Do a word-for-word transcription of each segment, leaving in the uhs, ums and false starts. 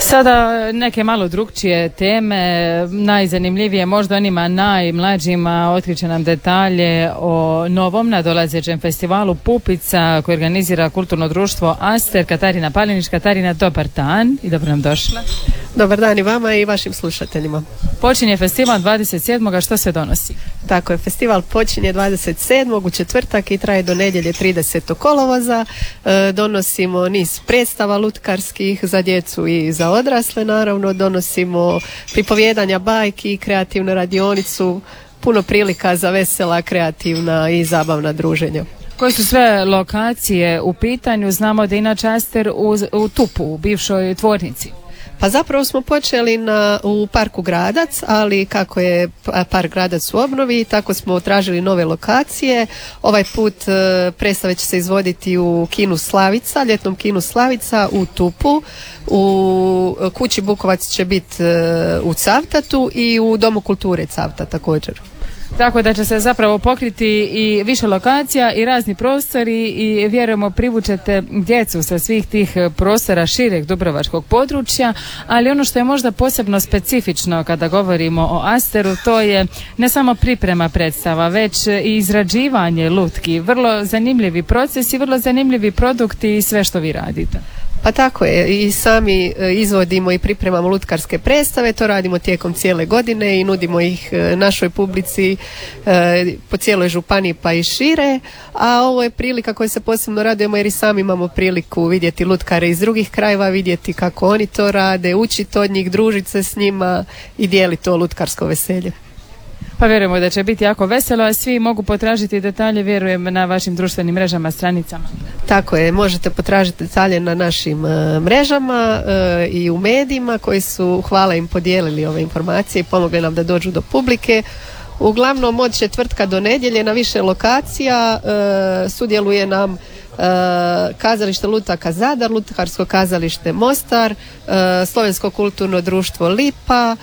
Sada neke malo drukčije teme, najzanimljivije možda onima najmlađima, otkriće nam detalje o novom nadolazećem festivalu Pupica koji organizira kulturno društvo Aster. Katarina Palinić. Katarina, dobar dan i dobro nam došla. Dobar dan i vama i vašim slušateljima. Počinje festival dvadeset sedmog Što se donosi? Tako je, festival počinje dvadeset sedmog u četvrtak i traje do nedjelje tridesetog kolovoza. E, donosimo niz predstava lutkarskih za djecu i za odrasle, naravno. Donosimo pripovjedanja bajki, kreativnu radionicu, puno prilika za vesela, kreativna i zabavna druženja. Koje su sve lokacije u pitanju? Znamo da inače Aster u, u Tupu, u bivšoj tvornici. Pa zapravo smo počeli na, u parku Gradac, ali kako je park Gradac u obnovi, tako smo tražili nove lokacije. Ovaj put e, predstave će se izvoditi u kinu Slavica, ljetnom kinu Slavica u Tupu, u kući Bukovac će biti e, u Cavtatu i u Domu kulture Cavtat također. Tako da će se zapravo pokriti i više lokacija i razni prostori i vjerujemo privučete djecu sa svih tih prostora šireg dubrovačkog područja, ali ono što je možda posebno specifično kada govorimo o Asteru, to je ne samo priprema predstava, već i izrađivanje lutki. Vrlo zanimljivi procesi, vrlo zanimljivi produkti i sve što vi radite. Pa tako je, i sami izvodimo i pripremamo lutkarske predstave, to radimo tijekom cijele godine i nudimo ih našoj publici po cijeloj županiji pa i šire, a ovo je prilika koju se posebno radujemo jer i sami imamo priliku vidjeti lutkare iz drugih krajeva, vidjeti kako oni to rade, učiti od njih, družiti se s njima i dijeliti to lutkarsko veselje. Pa vjerujemo da će biti jako veselo, a svi mogu potražiti detalje, vjerujem, na vašim društvenim mrežama, stranicama. Tako je, možete potražiti detalje na našim uh, mrežama uh, i u medijima koji su, hvala im, podijelili ove informacije i pomogli nam da dođu do publike. Uglavnom od četvrtka do nedjelje na više lokacija uh, sudjeluje nam uh, kazalište Lutaka Zadar, Lutkarsko kazalište Mostar, uh, Slovensko kulturno društvo Lipa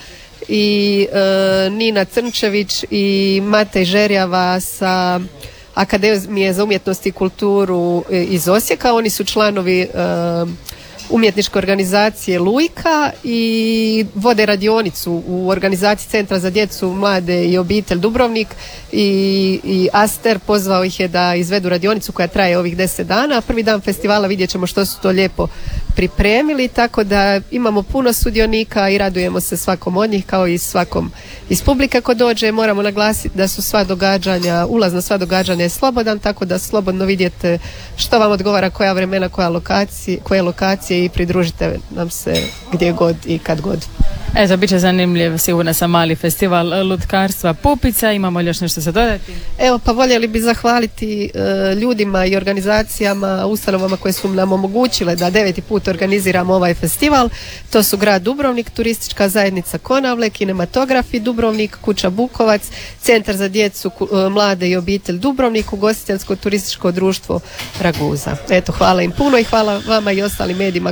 i e, Nina Crnčević i Matej Žerjava sa Akademije za umjetnost i kulturu iz Osijeka. Oni su članovi e, umjetničke organizacije Lujka i vode radionicu u organizaciji Centra za djecu, mlade i obitelj Dubrovnik i, i Aster pozvao ih je da izvedu radionicu koja traje ovih deset dana. Prvi dan festivala vidjet ćemo što su to lijepo pripremili, tako da imamo puno sudionika i radujemo se svakom od njih kao i svakom iz publike ko dođe. Moramo naglasiti da su sva događanja, ulaz na sva događanja je slobodan, tako da slobodno vidite što vam odgovara, koja vremena, koja lokacije, koje lokacije i pridružite nam se gdje god i kad god. Eto, bit će zanimljiv, sigurno sam, mali festival lutkarstva Pupica. Imamo li još nešto za dodati? Evo, pa voljeli bi zahvaliti e, ljudima i organizacijama, ustanovama koje su nam omogućile da deveti put organiziramo ovaj festival. To su grad Dubrovnik, Turistička zajednica Konavle, Kinematografi Dubrovnik, Kuća Bukovac, Centar za djecu, e, mlade i obitelj Dubrovnik, Ugostiteljsko turističko društvo Raguza. Eto, hvala im puno i hvala vama i ostalim medijima